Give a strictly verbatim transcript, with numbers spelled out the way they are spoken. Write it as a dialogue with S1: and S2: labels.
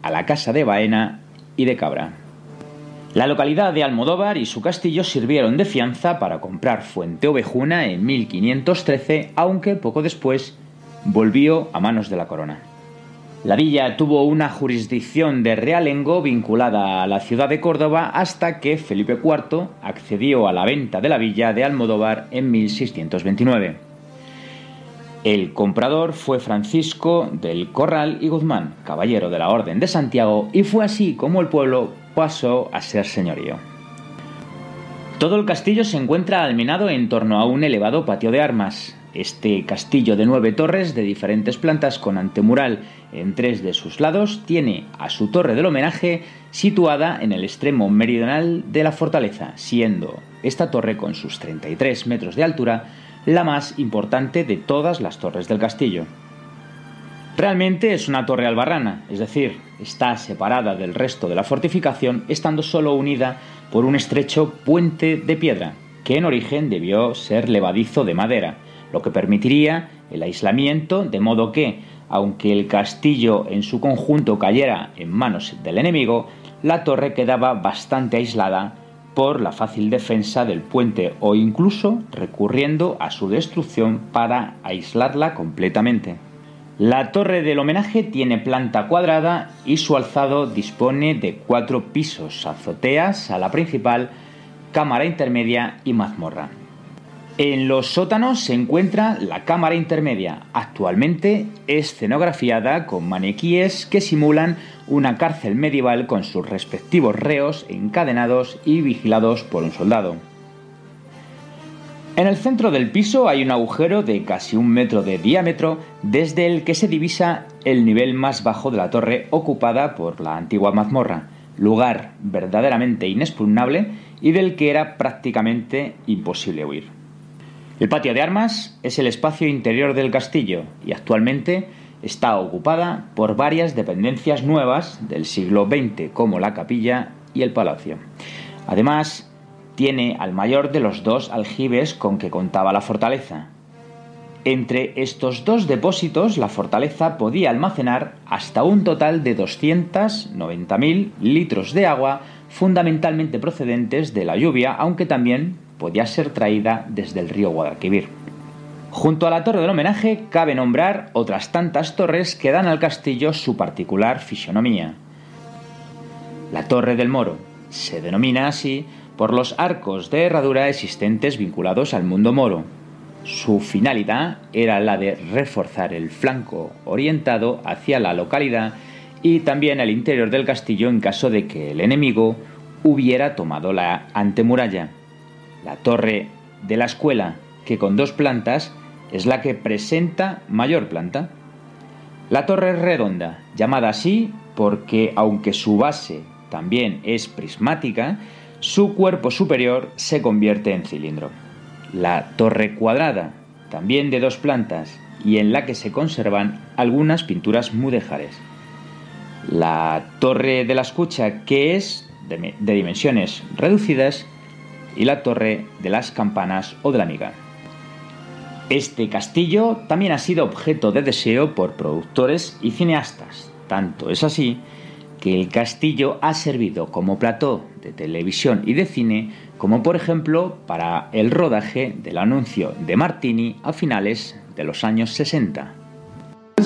S1: a la Casa de Baena y de Cabra. La localidad de Almodóvar y su castillo sirvieron de fianza para comprar Fuente Ovejuna en mil quinientos trece, aunque poco después volvió a manos de la corona. La villa tuvo una jurisdicción de realengo vinculada a la ciudad de Córdoba hasta que Felipe cuarto accedió a la venta de la villa de Almodóvar en mil seiscientos veintinueve. El comprador fue Francisco del Corral y Guzmán, caballero de la Orden de Santiago, y fue así como el pueblo pasó a ser señorío. Todo el castillo se encuentra almenado en torno a un elevado patio de armas. Este castillo de nueve torres de diferentes plantas con antemural en tres de sus lados tiene a su torre del homenaje situada en el extremo meridional de la fortaleza, siendo esta torre con sus treinta y tres metros de altura la más importante de todas las torres del castillo. Realmente es una torre albarrana, es decir, está separada del resto de la fortificación estando solo unida por un estrecho puente de piedra, que en origen debió ser levadizo de madera, lo que permitiría el aislamiento, de modo que, aunque el castillo en su conjunto cayera en manos del enemigo, la torre quedaba bastante aislada por la fácil defensa del puente o incluso recurriendo a su destrucción para aislarla completamente. La torre del homenaje tiene planta cuadrada y su alzado dispone de cuatro pisos, azoteas, sala principal, cámara intermedia y mazmorra. En los sótanos se encuentra la cámara intermedia, actualmente escenografiada con maniquíes que simulan una cárcel medieval con sus respectivos reos encadenados y vigilados por un soldado. En el centro del piso hay un agujero de casi un metro de diámetro desde el que se divisa el nivel más bajo de la torre ocupada por la antigua mazmorra, lugar verdaderamente inexpugnable y del que era prácticamente imposible huir. El patio de armas es el espacio interior del castillo y actualmente está ocupada por varias dependencias nuevas del siglo veinte como la capilla y el palacio. Además, tiene al mayor de los dos aljibes con que contaba la fortaleza. Entre estos dos depósitos, la fortaleza podía almacenar hasta un total de doscientos noventa mil litros de agua, fundamentalmente procedentes de la lluvia, aunque también podía ser traída desde el río Guadalquivir. Junto a la torre del homenaje cabe nombrar otras tantas torres que dan al castillo su particular fisonomía. La Torre del Moro se denomina así por los arcos de herradura existentes vinculados al mundo moro. Su finalidad era la de reforzar el flanco orientado hacia la localidad y también el interior del castillo en caso de que el enemigo hubiera tomado la antemuralla. La torre de la escuela, que con dos plantas es la que presenta mayor planta. La torre redonda, llamada así porque aunque su base también es prismática, su cuerpo superior se convierte en cilindro. La torre cuadrada, también de dos plantas y en la que se conservan algunas pinturas mudéjares. La torre de la escucha, que es de, de dimensiones reducidas, y la torre de las campanas o de la miga. Este castillo también ha sido objeto de deseo por productores y cineastas. Tanto es así que el castillo ha servido como plató de televisión y de cine, como por ejemplo para el rodaje del anuncio de Martini a finales de los años sesenta.